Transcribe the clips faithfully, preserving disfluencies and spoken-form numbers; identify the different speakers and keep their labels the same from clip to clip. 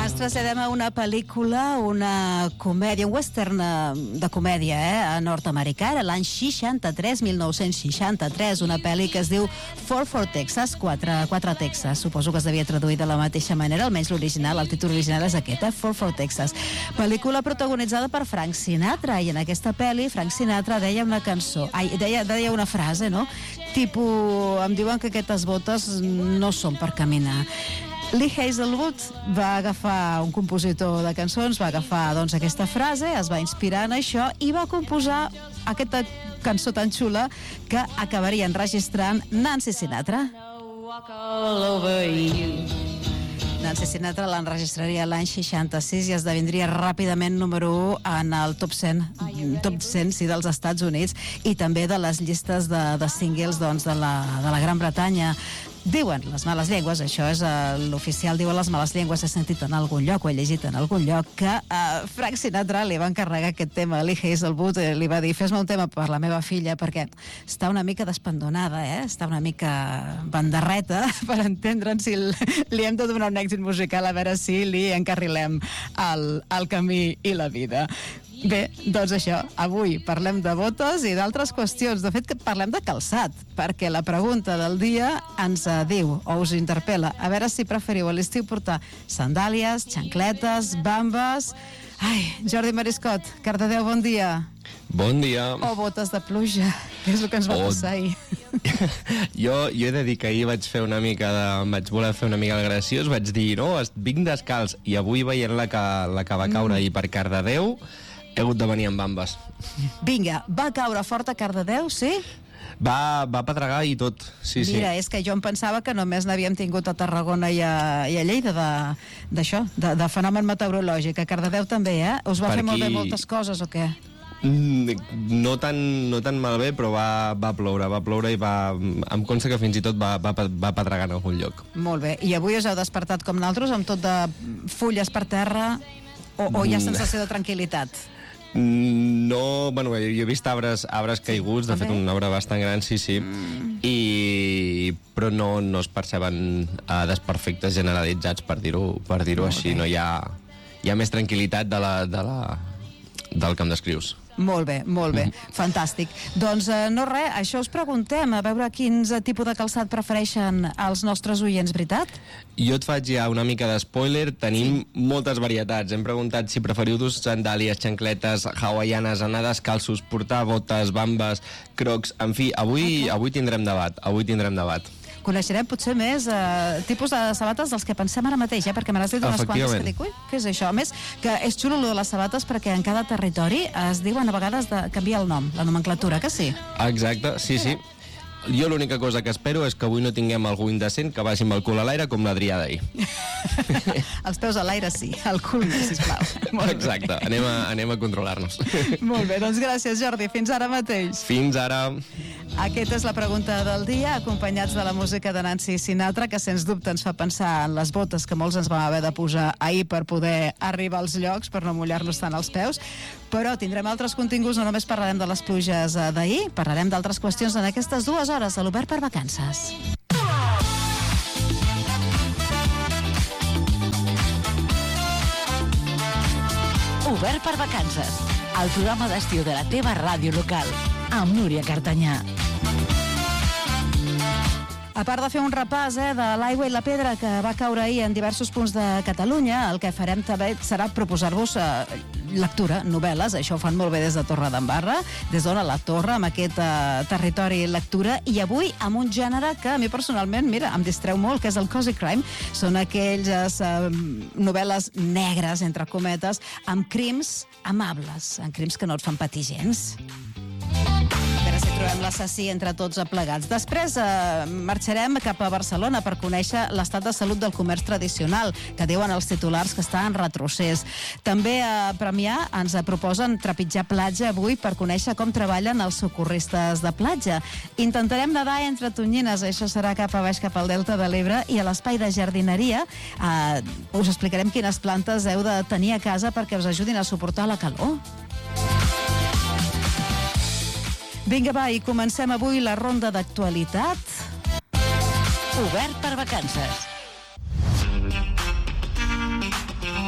Speaker 1: Ens traslladem a una pel·lícula, una comèdia, un western de comèdia, eh, nord-americà, era l'any seixanta-tres, mil nou-cents seixanta-tres, una pel·li que es diu Four for Texas, quatre, quatre Texas. Suposo que es devia traduir de la mateixa manera, almenys l'original, el títol original és aquest, eh, Four for Texas. Pel·lícula protagonitzada per Frank Sinatra, i en aquesta pel·li Frank Sinatra deia una cançó, ai, deia, deia una frase, no? Tipus, em diuen que aquestes botes no són per caminar. Lee Hazelwood va agafar un compositor de cançons, va agafar doncs, aquesta frase, es va inspirar en això i va composar aquesta cançó tan xula que acabarien registrant Nancy Sinatra. Nancy Sinatra l'enregistraria l'any seixanta-sis i esdevindria ràpidament número u en el top cent, top cent sí, dels Estats Units i també de les llistes de, de singles doncs, de, la, de la Gran Bretanya. Diuen les males llengües, això és uh, l'oficial, diuen les males llengües, he sentit en algun lloc o he llegit en algun lloc que uh, Frank Sinatra li va encarregar aquest tema a Lee Hazelwood, eh, li va dir, fes-me un tema per la meva filla perquè està una mica despendonada, eh? Està una mica bandarreta per entendre'n si li hem de donar un èxit musical, a veure si li encarrilem el, el camí i la vida. Bé, doncs això, avui parlem de botes i d'altres qüestions. De fet, que parlem de calçat, perquè la pregunta del dia ens diu, o us interpel·la, a veure si preferiu a l'estiu portar sandàlies, xancletes, bambes... Ai, Jordi Mariscot, Cardedeu, bon dia.
Speaker 2: Bon dia.
Speaker 1: O botes de pluja, que és el que ens va o... passar ahir.
Speaker 2: jo, jo he de dir que ahir vaig fer una mica de... vaig voler fer una mica de graciós, vaig dir, no, vinc descalç, i avui veient la que, la que va caure mm. ahir per Cardedeu, he hagut de venir amb bambes.
Speaker 1: Vinga, va caure fort a Cardedeu, sí?
Speaker 2: Va, va pedregar i tot, sí, sí.
Speaker 1: Mira, és que jo em pensava que només n'havíem tingut a Tarragona i a, i a Lleida d'això, de, de, de fenomen meteorològic. A Cardedeu també, eh? Us va per fer aquí... molt bé moltes coses o què?
Speaker 2: No tan, no tan malbé, però va, va ploure, va ploure i va, em consta que fins i tot va, va, va pedregar en algun lloc.
Speaker 1: Molt bé, i avui us heu despertat com nosaltres, amb tot de fulles per terra, o, o hi ha sensació de tranquil·litat?
Speaker 2: No, bueno, jo he vist arbres, arbres caiguts, de fet un arbre bastant gran, sí, sí, mm. i, però no, no es perceben uh, desperfectes generalitzats, per dir-ho per dir-ho així, no hi ha, hi ha més tranquil·litat de la, de la, del que em descrius.
Speaker 1: Molt bé, molt bé, mm. fantàstic. Doncs eh, no res, això us preguntem, a veure quins tipus de calçat prefereixen els nostres oients, veritat?
Speaker 2: Jo et faig ja una mica de spoiler, tenim sí. moltes varietats. Hem preguntat si preferiu dur sandàlies, xancletes, hawaianes, anar descalços, portar botes, bambes, crocs, en fi, avui, avui tindrem debat, avui tindrem debat.
Speaker 1: Coneixerem potser més eh, tipus de sabates dels que pensem ara mateix, eh? Perquè me n'has dit unes quantes que dic, ui, què és això? A més, que és xulo lo de les sabates perquè en cada territori es diuen a vegades de canviar el nom, la nomenclatura, que sí?
Speaker 2: Exacte, sí, sí. Jo l'única cosa que espero és que avui no tinguem algú indecent que vagi amb el cul a l'aire com l'Adrià d'ahir.
Speaker 1: Els peus a l'aire sí, el cul no, sisplau. Molt
Speaker 2: Exacte, bé. anem a, anem a controlar-nos.
Speaker 1: Molt bé, doncs gràcies Jordi, fins ara mateix.
Speaker 2: Fins ara.
Speaker 1: Aquesta és la pregunta del dia, acompanyats de la música de Nancy Sinatra, que sens dubte ens fa pensar en les botes que molts ens vam haver de posar ahir per poder arribar als llocs, per no mullar-nos tant els peus. Però tindrem altres continguts, no només parlarem de les pluges d'ahir, parlarem d'altres qüestions en aquestes dues hores a l'Obert per Vacances.
Speaker 3: Obert per Vacances, el programa d'estiu de la teva ràdio local, amb Núria Cartanyà.
Speaker 1: A part de fer un repàs eh, de l'aigua i la pedra que va caure ahir en diversos punts de Catalunya, el que farem també serà proposar-vos eh, lectura, novel·les, això ho fan molt bé des de Torredembarra, des d'on a la Torre, amb aquest eh, territori lectura, i avui amb un gènere que a mi personalment, mira, em distreu molt, que és el cozy crime. Són aquelles eh, novel·les negres, entre cometes, amb crims amables, amb crims que no et fan patir gens. A veure si trobem l'assassí entre tots plegats. Després eh, marxarem cap a Barcelona per conèixer l'estat de salut del comerç tradicional, que diuen els titulars que està en retrocés. També a Premià ens proposen trepitjar platja avui per conèixer com treballen els socorristes de platja. Intentarem nedar entre tonyines, això serà cap a baix, cap al Delta de l'Ebre, i a l'espai de jardineria eh, us explicarem quines plantes heu de tenir a casa perquè us ajudin a suportar la calor. Vinga, va, i comencem avui la ronda d'actualitat.
Speaker 3: Obert per Vacances.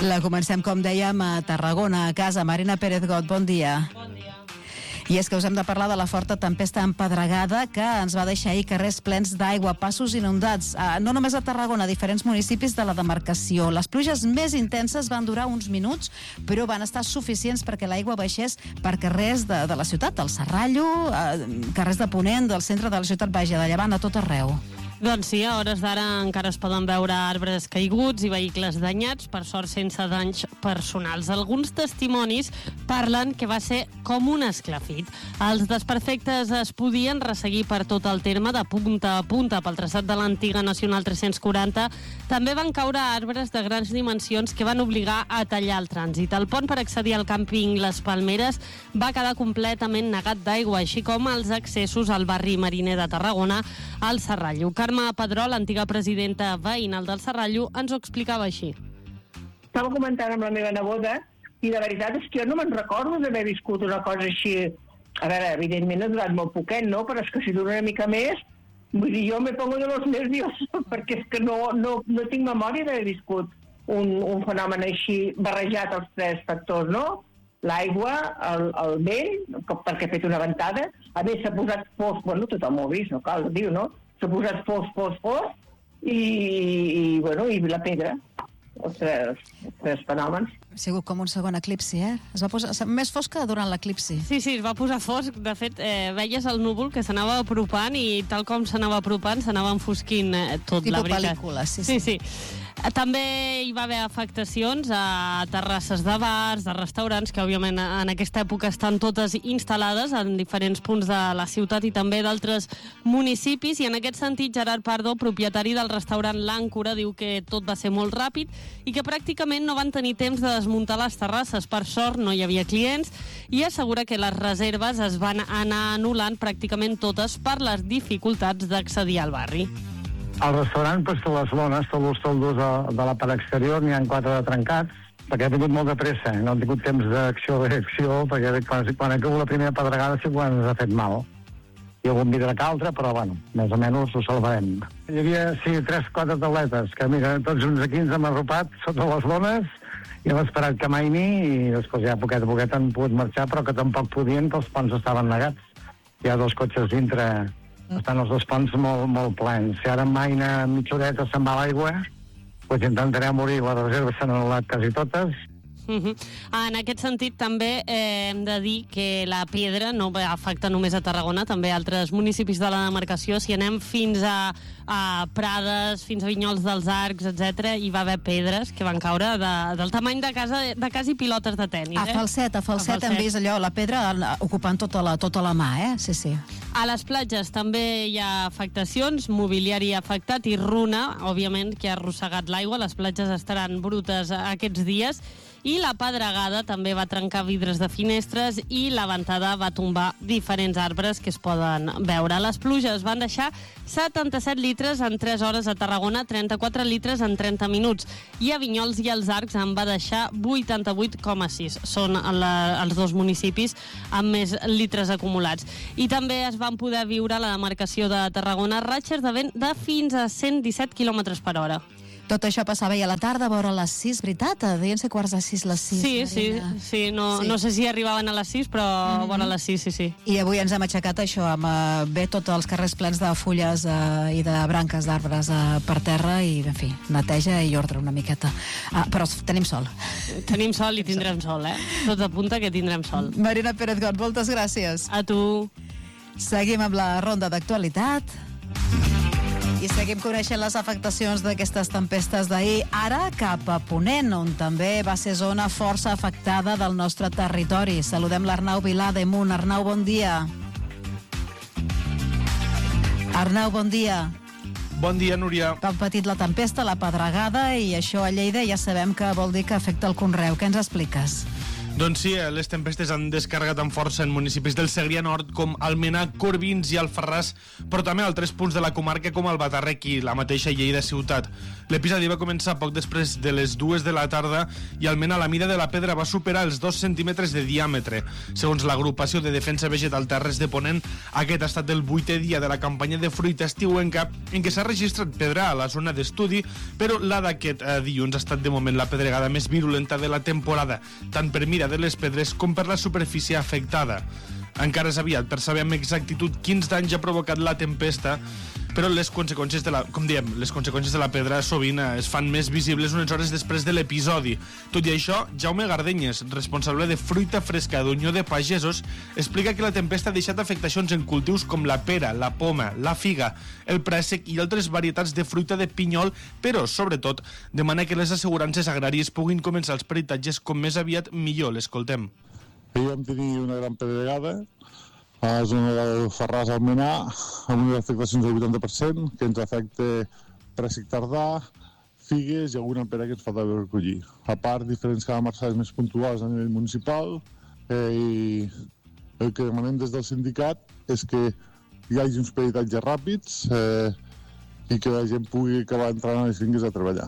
Speaker 1: La comencem, com dèiem, a Tarragona, a casa. Marina Pérez Got, bon dia.
Speaker 4: Bon dia.
Speaker 1: I és que us hem de parlar de la forta tempesta empedregada que ens va deixar ahir carrers plens d'aigua, passos inundats, eh, no només a Tarragona, a diferents municipis de la demarcació. Les pluges més intenses van durar uns minuts, però van estar suficients perquè l'aigua baixés per carrers de, de la ciutat, del Serrallo, eh, carrers de Ponent, del centre de la ciutat, vaja, de Llevant, a tot arreu.
Speaker 4: Doncs sí, a hores d'ara encara es poden veure arbres caiguts i vehicles danyats, per sort sense danys personals. Alguns testimonis parlen que va ser com un esclafit. Els desperfectes es podien resseguir per tot el terme, de punta a punta, pel traçat de l'antiga Nacional tres-cents quaranta. També van caure arbres de grans dimensions que van obligar a tallar el trànsit. El pont per accedir al càmping Les Palmeres va quedar completament negat d'aigua, així com els accessos al barri mariner de Tarragona, al Serrallo. Carme Padró, l'antiga presidenta veïnal del Serrallo, ens ho explicava així.
Speaker 5: Estava comentant amb la meva neboda i la veritat és que jo no me'n recordo d'haver viscut una cosa així. A veure, evidentment ha durat molt poquet, no? Però és que si dura una mica més, vull dir, jo me pongo de los nervios perquè és que no, no, no tinc memòria d'haver viscut un, un fenomen així barrejat als tres factors, no? L'aigua, el, el vent, perquè ha fet una ventada, a més s'ha posat fos, bueno, tothom ho ha vist, no cal dir, no? S'ha posat fos, fos, fos, i, i, bueno, i la pedra, els tres, els tres fenòmens.
Speaker 1: Ha sigut com un segon eclipsi, eh? Es va posar més fosc que durant l'eclipsi.
Speaker 4: Sí, sí, es va posar fosc. De fet, eh, veies el núvol que s'anava apropant i tal com s'anava apropant s'anava enfosquint eh, tot,
Speaker 1: Tipo
Speaker 4: la veritat.
Speaker 1: pel·lícula, sí,
Speaker 4: sí.
Speaker 1: sí.
Speaker 4: sí. També hi va haver afectacions a terrasses de bars, de restaurants, que òbviament en aquesta època estan totes instal·lades en diferents punts de la ciutat i també d'altres municipis, i en aquest sentit Gerard Pardo, propietari del restaurant L'Àncora, diu que tot va ser molt ràpid i que pràcticament no van tenir temps de desmuntar les terrasses. Per sort no hi havia clients i assegura que les reserves es van anar anul·lant pràcticament totes per les dificultats d'accedir al barri.
Speaker 6: Al restaurant, doncs, les lones, tots els toldos de, de la part exterior, n'hi ha quatre de trencats, perquè ha tingut molt de pressa, no ha tingut temps d'acció o reacció, perquè quan, quan ha caigut la primera pedregada sí quan ens ha fet mal. Hi ha algun vidre que altre, però, bueno, més o menys ho salvarem. Hi havia, sí, tres, quatre tauletes, que, mira, tots uns aquí ens hem arropat sota les lones i hem esperat que amaini i després ja poquet a poquet han pogut marxar, però que tampoc podien, que els ponts estaven negats. Hi ha dos cotxes dintre. Estan els dos ponts molt, molt plens. Si ara amaina mitja horeta se'n va l'aigua, doncs intentarem morir. Les reserves s'han anul·lat quasi totes.
Speaker 4: Uh-huh. En aquest sentit també eh, hem de dir que la pedra no va afectar només a Tarragona, també a altres municipis de la demarcació. Si anem fins a, a Prades, fins a Vinyols dels Arcs, etcètera, hi va haver pedres que van caure de, del tamany de, casa, de quasi pilotes de tenis.
Speaker 1: A
Speaker 4: eh?
Speaker 1: falset, a falset, a falset hem vist allò, la pedra ocupant tota la, tota la mà, eh? Sí, sí.
Speaker 4: A les platges també hi ha afectacions, mobiliari afectat i runa, òbviament, que ha arrossegat l'aigua. Les platges estaran brutes aquests dies. I la pedregada també va trencar vidres de finestres i la ventada va tombar diferents arbres que es poden veure. Les pluges van deixar setanta-set litres en tres hores a Tarragona, trenta-quatre litres en trenta minuts. I a Vinyols i els Arcs en va deixar vuitanta-vuit coma sis. Són la, els dos municipis amb més litres acumulats. I també es van poder viure a la demarcació de Tarragona ratxes de vent de fins a cent disset quilòmetres per hora.
Speaker 1: Tot això passava ahir a la tarda, a vora les sis, veritat? Devien ser quarts de sis, les sis.
Speaker 4: Sí, sí, sí, no, sí. No sé si arribaven a les sis, però mm-hmm. vora les sis, sí, sí.
Speaker 1: I avui ens hem aixecat això, amb eh, bé tots els carrers plens de fulles eh, i de branques d'arbres eh, per terra i, en fi, neteja i ordre una miqueta. Ah, però tenim sol.
Speaker 4: Tenim sol i tindrem sol, eh? Tot apunta que tindrem sol.
Speaker 1: Marina Pérez Got, moltes gràcies.
Speaker 4: A tu.
Speaker 1: Seguim amb la ronda d'actualitat. I seguim coneixent les afectacions d'aquestes tempestes d'ahir. Ara cap a Ponent, on també va ser zona força afectada del nostre territori. Saludem l'Arnau Vilà de Munt. Arnau, bon dia. Arnau, bon dia.
Speaker 7: Bon dia, Núria.
Speaker 1: Han patit la tempesta, la pedregada, i això a Lleida ja sabem que vol dir que afecta el conreu. Què ens expliques?
Speaker 7: Doncs sí, les tempestes han descarregat amb força en municipis del Segrià Nord com Almenar, Corbins i Alfarràs, però també a altres punts de la comarca com Albatàrrec i la mateixa Lleida ciutat. L'episodi va començar poc després de les dues de la tarda i Almenar la mida de la pedra va superar els dos centímetres de diàmetre. Segons l'agrupació de defensa vegetal Terres de Ponent, aquest ha estat el vuitè dia de la campanya de fruita estiuenca en què s'ha registrat pedra a la zona d'estudi, però la d'aquest eh, dilluns ha estat de moment la pedregada més virulenta de la temporada, tant per mida de les pedres com per la superfície afectada. Encara és aviat per saber amb exactitud quins danys ha provocat la tempesta, però les conseqüències de la, com diem, les conseqüències de la pedra sovint es fan més visibles unes hores després de l'episodi. Tot i això, Jaume Gardenyes, responsable de fruita fresca d'Unió de Pagesos, explica que la tempesta ha deixat afectacions en cultius com la pera, la poma, la figa, el préssec i altres varietats de fruita de pinyol, però, sobretot, demana que les assegurances agràries puguin començar els peritatges com més aviat millor. L'escoltem.
Speaker 8: Ahir vam tenir una gran pedregada a la zona del Farràs Almenar, amb unes afectacions del vuitanta per cent, que ens afecta préssec tardà, figues i alguna pera que ens falta recollir. A part, diferents calamarsades més puntuals a nivell municipal, eh, i el que demanem des del sindicat és que hi hagi uns peritatges ràpids eh, i que la gent pugui acabar entrant a les finques a treballar.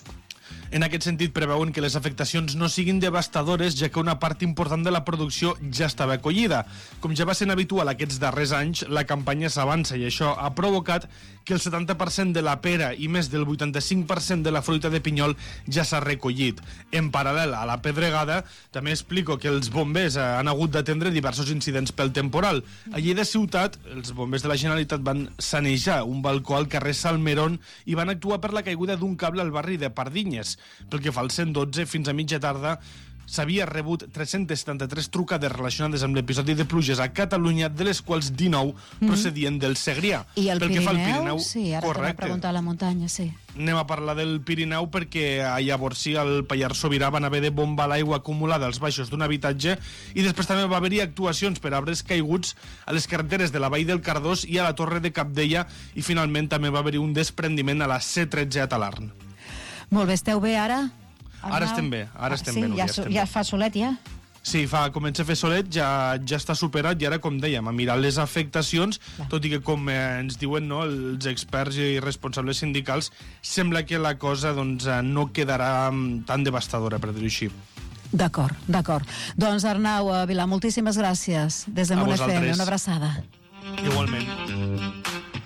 Speaker 7: En aquest sentit, preveuen que les afectacions no siguin devastadores, ja que una part important de la producció ja estava acollida. Com ja va ser habitual aquests darrers anys, la campanya s'avança i això ha provocat que el setanta per cent de la pera i més del vuitanta-cinc per cent de la fruita de pinyol ja s'ha recollit. En paral·lel a la pedregada, també explico que els bombers han hagut d'atendre diversos incidents pel temporal. A Lleida ciutat, els bombers de la Generalitat van sanejar un balcó al carrer Salmerón i van actuar per la caiguda d'un cable al barri de Pardinyes. Pel que fa al cent dotze, fins a mitja tarda s'havia rebut tres-cents setanta-tres trucades relacionades amb l'episodi de pluges a Catalunya, de les quals dinou mm. procedien del Segrià.
Speaker 1: I el
Speaker 7: Pel
Speaker 1: Pirineu?
Speaker 7: Que fa al Pirineu,
Speaker 1: sí, ara t'ho va preguntar a la muntanya, sí.
Speaker 7: Anem a parlar del Pirineu perquè a Llavorsí, al Pallars Sobirà, van haver de bombar l'aigua acumulada als baixos d'un habitatge i després també va haver-hi actuacions per arbres caiguts a les carreteres de la Vall del Cardós i a la Torre de Cabdella i finalment també va haver-hi un desprendiment a la C tretze a Talarn.
Speaker 1: Molt bé, esteu bé ara?
Speaker 7: Ara estem bé, ara estem
Speaker 1: sí,
Speaker 7: bé.
Speaker 1: Ja,
Speaker 7: estem
Speaker 1: ja
Speaker 7: bé.
Speaker 1: fa solet, ja?
Speaker 7: Sí, fa, comença a fer solet, ja, ja està superat i ara, com dèiem, a mirar les afectacions, clar. Tot i que, com eh, ens diuen no, els experts i responsables sindicals, sembla que la cosa doncs, no quedarà tan devastadora, per dir-ho així.
Speaker 1: D'acord, d'acord. Doncs Arnau Vilà, moltíssimes gràcies. Des de Munt F M, una abraçada.
Speaker 7: Igualment.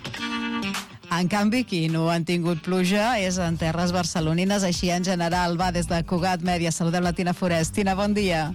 Speaker 1: En canvi, qui no han tingut pluja és en terres barcelonines, així en general. Va des de Cugat Mèdia. Saludem la Tina Forest. Tina, bon dia.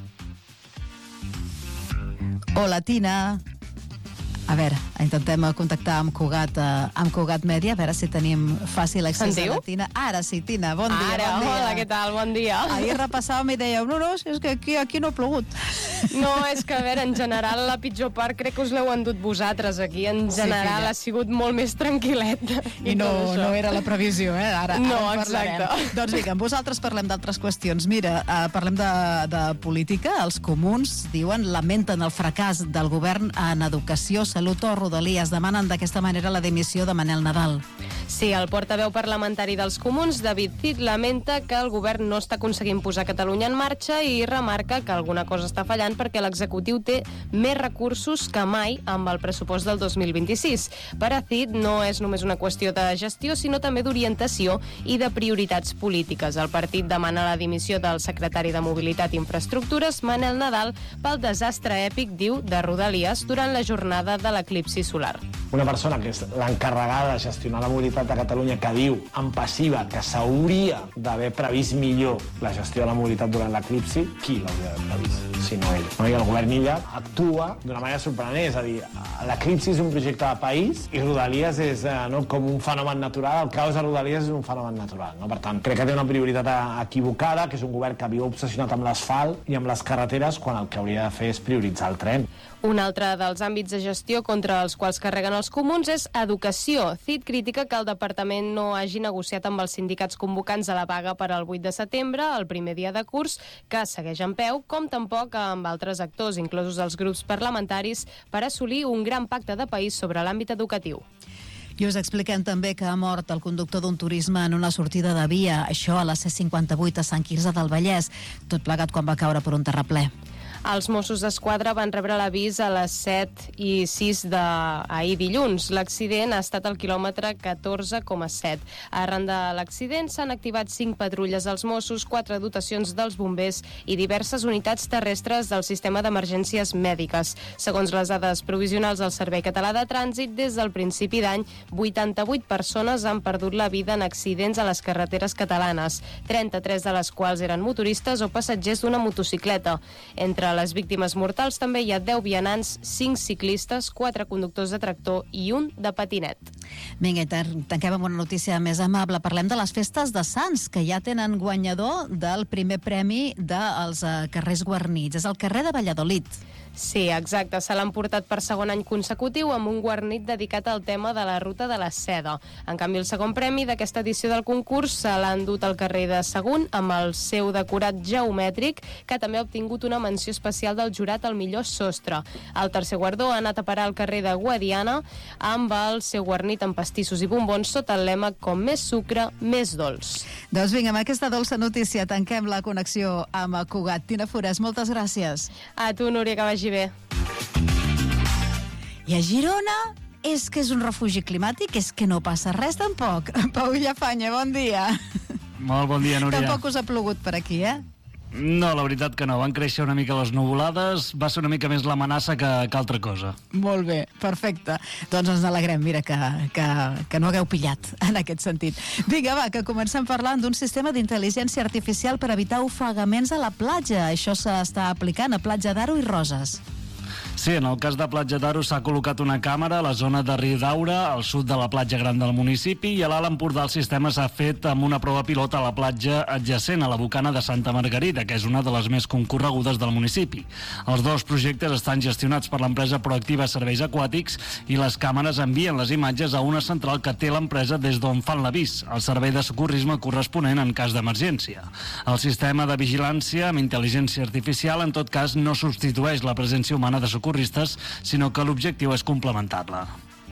Speaker 1: Hola, Tina. A veure, intentem contactar amb Cugat, eh, amb Cugat Mèdia, a veure si tenim fàcil accés a la Tina. Ara sí, Tina, bon dia.
Speaker 9: Ara,
Speaker 1: bon dia.
Speaker 9: Hola, què tal? Bon dia.
Speaker 1: Ahir repassàvem i dèiem, no, no, és que aquí, aquí no ha plogut.
Speaker 9: No, és que, a veure, en general, la pitjor part crec que us l'heu endut vosaltres. Aquí, en general, sí, ha sigut molt més tranquil·let.
Speaker 1: I, I no, no era la previsió, eh? Ara,
Speaker 9: no,
Speaker 1: ara
Speaker 9: exacte.
Speaker 1: Doncs vinga, amb vosaltres parlem d'altres qüestions. Mira, eh, parlem de, de política. Els comuns, diuen, lamenten el fracàs del govern en educació, salut o Rodalies. Demanen d'aquesta manera la dimissió de Manel Nadal.
Speaker 9: Sí, el portaveu parlamentari dels comuns, David Cid, lamenta que el govern no està aconseguint posar Catalunya en marxa i remarca que alguna cosa està fallant perquè l'executiu té més recursos que mai amb el pressupost del dos mil vint-i-sis. Per a Cid no és només una qüestió de gestió, sinó també d'orientació i de prioritats polítiques. El partit demana la dimissió del secretari de Mobilitat i Infraestructures, Manel Nadal, pel desastre èpic, diu, de Rodalies durant la jornada de l'eclipsi solar.
Speaker 10: Una persona que és l'encarregada de gestionar la mobilitat de Catalunya, que diu en passiva que s'hauria d'haver previst millor la gestió de la mobilitat durant l'eclipsi, qui l'hauria d'haver previst, si no ell? No? I el govern illa actua d'una manera sorprenent, és a dir, l'eclipsi és un projecte de país i Rodalies és eh, no, com un fenomen natural, el caos de Rodalies és un fenomen natural. No? Per tant, crec que té una prioritat equivocada, que és un govern que viu obsessionat amb l'asfalt i amb les carreteres, quan el que hauria de fer és prioritzar el tren.
Speaker 9: Un altre dels àmbits de gestió contra els quals carreguen els comuns és educació. Cid critica que el departament no hagi negociat amb els sindicats convocants a la vaga per al vuit de setembre, el primer dia de curs, que segueix en peu, com tampoc amb altres actors, inclosos els grups parlamentaris, per assolir un gran pacte de país sobre l'àmbit educatiu.
Speaker 1: I us expliquem també que ha mort el conductor d'un turisme en una sortida de via, això a la C cinquanta-vuit a Sant Quirze del Vallès, tot plegat quan va caure per un terraplè.
Speaker 9: Els Mossos d'Esquadra van rebre l'avís a les set i sis d'ahir dilluns. L'accident ha estat al quilòmetre catorze coma set. Arran de l'accident s'han activat cinc patrulles dels Mossos, quatre dotacions dels bombers i diverses unitats terrestres del sistema d'emergències mèdiques. Segons les dades provisionals del Servei Català de Trànsit, des del principi d'any, vuitanta-vuit persones han perdut la vida en accidents a les carreteres catalanes, trenta-tres de les quals eren motoristes o passatgers d'una motocicleta. Entre les víctimes mortals també hi ha deu vianants, cinc ciclistes, quatre conductors de tractor i un de patinet.
Speaker 1: Vinga, tanquem amb una notícia més amable. Parlem de les festes de Sants, que ja tenen guanyador del primer premi dels carrers guarnits. És el carrer de Valladolid.
Speaker 9: Sí, exacte. Se l'han portat per segon any consecutiu amb un guarnit dedicat al tema de la Ruta de la Seda. En canvi, el segon premi d'aquesta edició del concurs se l'ha endut al carrer de Sagunt amb el seu decorat geomètric, que també ha obtingut una menció especial del jurat al millor sostre. El tercer guardó ha anat a parar al carrer de Guadiana amb el seu guarnit amb pastissos i bombons sota el lema com més sucre, més dolç.
Speaker 1: Doncs vinga, amb aquesta dolça notícia tanquem la connexió amb Cugat. Tina Forès, moltes gràcies.
Speaker 9: A tu, Núria, que vagi bé.
Speaker 1: I a Girona és que és un refugi climàtic, és que no passa res tampoc. Pau Llafanya, bon dia.
Speaker 11: Molt bon dia, Núria.
Speaker 1: Tampoc us ha plogut per aquí, eh?
Speaker 11: No, la veritat que no. Van créixer una mica les nuvolades, va ser una mica més l'amenaça que, que altra cosa.
Speaker 1: Molt bé, perfecte. Doncs ens alegrem, mira, que, que, que no hagueu pillat en aquest sentit. Vinga, va, que comencem parlant d'un sistema d'intel·ligència artificial per evitar ofegaments a la platja. Això s'està aplicant a Platja d'Aro i Roses.
Speaker 11: Sí, en el cas de Platja d'Aro s'ha col·locat una càmera a la zona de Riudaura, al sud de la platja gran del municipi, i a l'Alt Empordà el sistema s'ha fet amb una prova pilot a la platja adjacent a la Bocana de Santa Margarida, que és una de les més concorregudes del municipi. Els dos projectes estan gestionats per l'empresa Proactiva Serveis Aquàtics i les càmeres envien les imatges a una central que té l'empresa des d'on fan l'avís, el servei de socorrisme corresponent en cas d'emergència. El sistema de vigilància amb intel·ligència artificial, en tot cas, no substitueix la presència humana de socorristes, sinó que l'objectiu és complementar-la.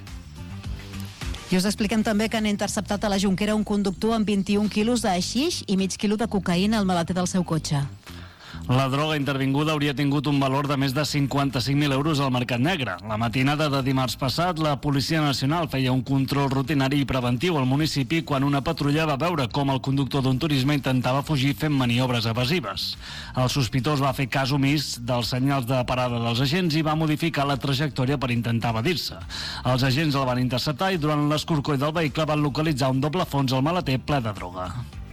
Speaker 1: I us expliquem també que han interceptat a la Jonquera un conductor amb vint-i-un quilos de haixix i mig quilo de cocaïna al maleter del seu cotxe.
Speaker 11: La droga intervinguda hauria tingut un valor de més de cinquanta-cinc mil euros al mercat negre. La matinada de dimarts passat, la Policia Nacional feia un control rutinari i preventiu al municipi quan una patrulla va veure com el conductor d'un turisme intentava fugir fent maniobres evasives. El sospitós va fer cas omís dels senyals de parada dels agents i va modificar la trajectòria per intentar evadir-se. Els agents el van interceptar i durant l'escorcoll del vehicle van localitzar un doble fons al maleter ple de droga.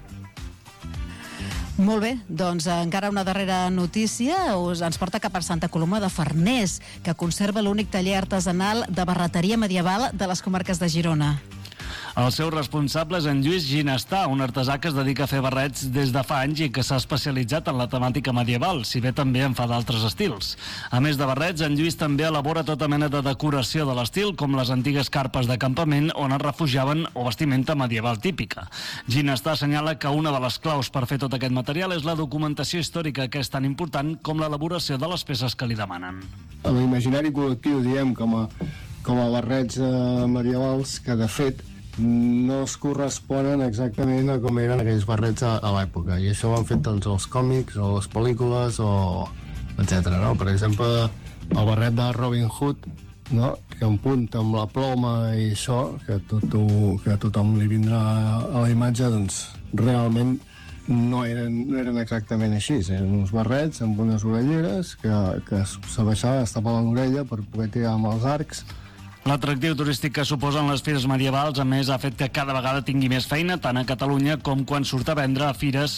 Speaker 1: Molt bé, doncs encara una darrera notícia us ens porta cap a Santa Coloma de Farners, que conserva l'únic taller artesanal de barreteria medieval de les comarques de Girona.
Speaker 11: El seu responsable és en Lluís Ginestà, un artesà que es dedica a fer barrets des de fa anys i que s'ha especialitzat en la temàtica medieval, si bé també en fa d'altres estils. A més de barrets, en Lluís també elabora tota mena de decoració de l'estil, com les antigues carpes de campament on es refugiaven o vestimenta medieval típica. Ginestà assenyala que una de les claus per fer tot aquest material és la documentació històrica, que és tan important com l'elaboració de les peces que li demanen.
Speaker 12: A l'imaginari col·lectiu, diem, com a, com a barrets eh, medievals, que de fet no es corresponen exactament a com eren aquells barrets a, a l'època, i això ho han fet doncs, els còmics o les pel·lícules o etcètera. No? Per exemple, el barret de Robin Hood, no? Que un punt amb la ploma i això, que, tot, que a tothom li vindrà a la imatge, doncs realment no eren, no eren exactament així. Eren uns barrets amb unes orelleres que, que s'abaixaven, es tapaven l'orella per poder tirar amb els arcs.
Speaker 11: L'atractiu turístic que suposen les fires medievals, a més, ha fet que cada vegada tingui més feina, tant a Catalunya com quan surt a vendre a fires